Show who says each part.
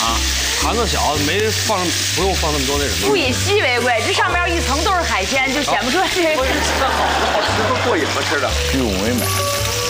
Speaker 1: 啊，盘子小，不用放那么多那什么。
Speaker 2: 物以稀为贵，这上面一层都是海鲜，就显不出来这个。
Speaker 3: 好吃不过瘾吗？吃的
Speaker 4: 虚荣为美。